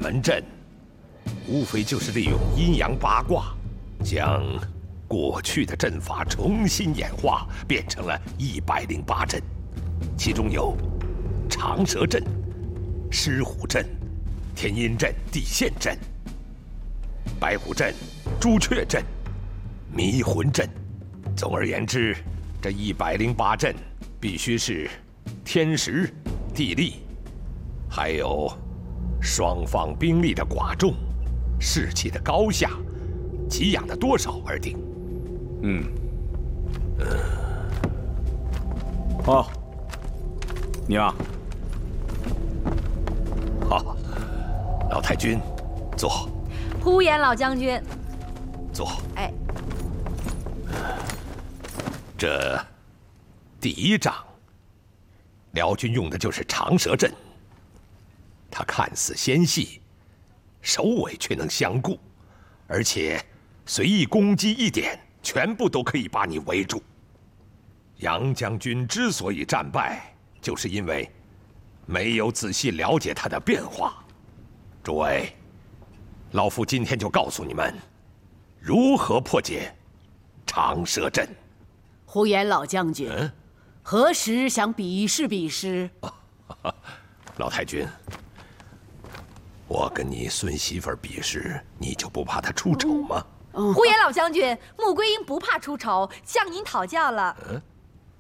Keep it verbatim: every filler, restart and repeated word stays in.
门阵，无非就是利用阴阳八卦，将过去的阵法重新演化，变成了一百零八阵，其中有长蛇阵、狮虎阵、天阴阵、地陷阵、白虎阵、朱雀阵、迷魂阵。总而言之，这一百零八阵必须是天时、地利，还有双方兵力的寡众、士气的高下、给养的多少而定。 嗯。呃。哦。你啊。 好，老太君，坐。 呼延老将军。 坐。 哎。 这第一仗，辽军用的就是长蛇阵。它看似纤细，首尾却能相顾，而且随意攻击一点，全部都可以把你围住。杨将军之所以战败，就是因为没有仔细了解它的变化。诸位，老夫今天就告诉你们，如何破解长蛇阵。 呼延老将军，嗯、何时想比试比试？ 啊、老太君，我跟你孙媳妇比试，你就不怕她出丑吗？ 嗯、呼延老将军，穆桂英不怕出丑，向您讨教了。嗯